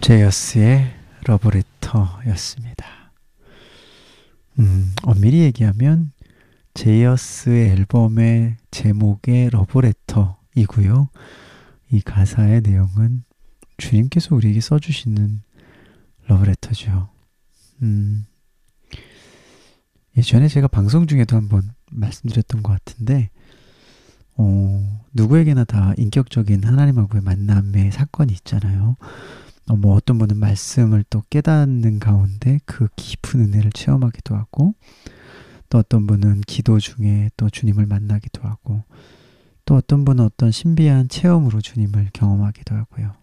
제이어스의 러브레터였습니다. 엄밀히 얘기하면 제이어스의 앨범의 제목의 러브레터이고요. 이 가사의 내용은 주님께서 우리에게 써주시는 러브레터죠. 예전에 제가 방송 중에도 한번 말씀드렸던 것 같은데 누구에게나 다 인격적인 하나님하고의 만남의 사건이 있잖아요. 어떤 분은 말씀을 또 깨닫는 가운데 그 깊은 은혜를 체험하기도 하고, 또 어떤 분은 기도 중에 또 주님을 만나기도 하고, 또 어떤 분은 어떤 신비한 체험으로 주님을 경험하기도 하고요.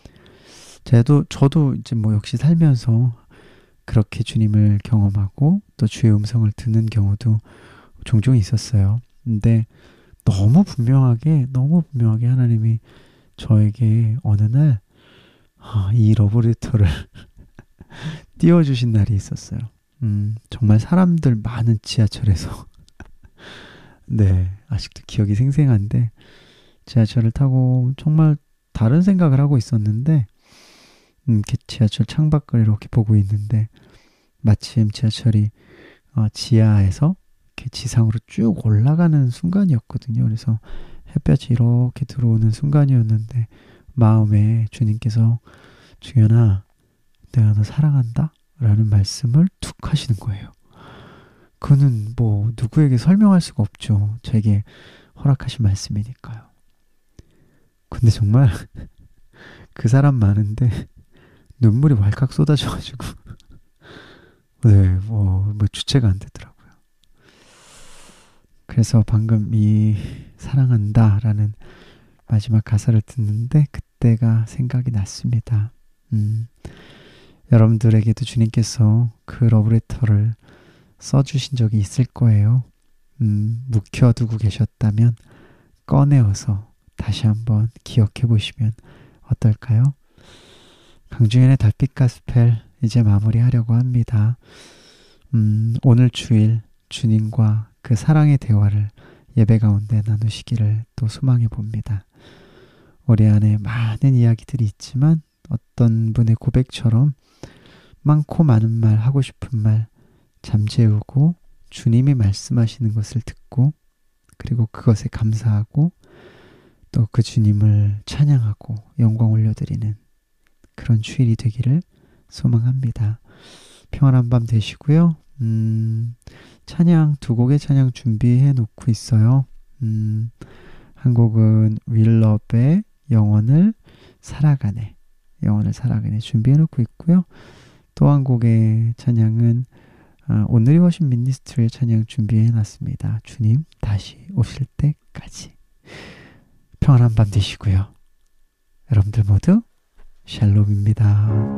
저도 이제 역시 살면서 그렇게 주님을 경험하고 또 주의 음성을 듣는 경우도 종종 있었어요. 근데 너무 분명하게 하나님이 저에게 어느 날 이 러브레터를 띄워주신 날이 있었어요. 정말 사람들 많은 지하철에서 네, 아직도 기억이 생생한데 지하철을 타고 정말 다른 생각을 하고 있었는데 이렇게 지하철 창밖을 이렇게 보고 있는데 마침 지하철이 지하에서 이렇게 지상으로 쭉 올라가는 순간이었거든요. 그래서 햇볕이 이렇게 들어오는 순간이었는데 마음에 주님께서 주연아, 내가 너 사랑한다 라는 말씀을 툭 하시는 거예요. 그는 누구에게 설명할 수가 없죠. 저에게 허락하신 말씀이니까요. 근데 정말 그 사람 많은데 눈물이 왈칵 쏟아져가지고 네, 주체가 안 되더라고요. 그래서 방금 이 사랑한다 라는 마지막 가사를 듣는데 그때가 생각이 났습니다. 여러분들에게도 주님께서 그 러브레터를 써주신 적이 있을 거예요. 묵혀두고 계셨다면 꺼내어서 다시 한번 기억해 보시면 어떨까요? 강주현의 달빛 가스펠 이제 마무리하려고 합니다. 오늘 주일 주님과 그 사랑의 대화를 예배 가운데 나누시기를 또 소망해 봅니다. 우리 안에 많은 이야기들이 있지만 어떤 분의 고백처럼 많고 많은 말, 하고 싶은 말 잠재우고 주님이 말씀하시는 것을 듣고 그리고 그것에 감사하고 또 그 주님을 찬양하고 영광 올려드리는 그런 주일이 되기를 소망합니다. 평안한 밤 되시고요. 찬양 두 곡의 찬양 준비해 놓고 있어요. 한 곡은 윌럽의 영원을 살아가네 준비해 놓고 있고요. 또 한 곡의 찬양은 오늘이 워십 미니스트리의 찬양 준비해 놨습니다. 주님 다시 오실 때까지. 평안한 밤 되시고요. 여러분들 모두 샬롬입니다.